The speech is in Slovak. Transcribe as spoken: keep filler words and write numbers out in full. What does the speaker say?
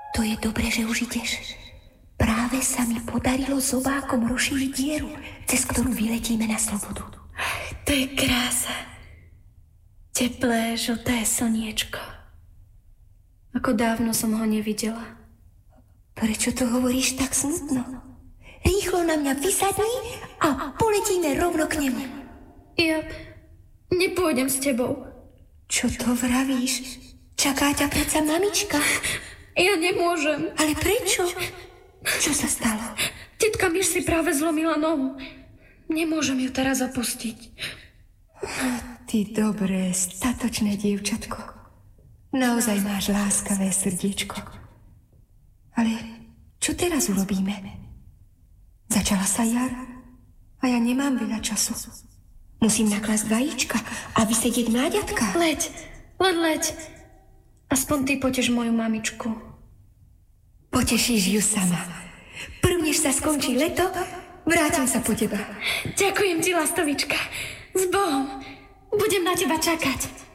To je dobre, že už ideš. Práve sa mi podarilo zobákom rozšíriť dieru, cez ktorú vyletíme na slobodu. To je krása. Teplé, žlté slniečko. Ako dávno som ho nevidela. Prečo to hovoríš tak smutno? Rýchlo na mňa vysadni a poletíme rovno k nemu. Ja nepôjdem s tebou. Čo to vravíš? Čaká ťa predsa mamička. Ja nemôžem. Ale prečo? Čo sa stalo? Tetka Myš si práve zlomila nohu. Nemôžem ju teraz opustiť. Ty dobré, statočné dievčatko. Naozaj máš láskavé srdiečko. Ale čo teraz urobíme? Začala sa jar a ja nemám veľa času. Musím naklásť vajíčka a vysedieť mláďatka. Leď, len leď. Aspoň ty poteš moju mamičku. Potešíš ju sama. Prv než sa skončí leto, vrátim sa po teba. Ďakujem ti, lastovička. S Bohom. Budem na teba čakať.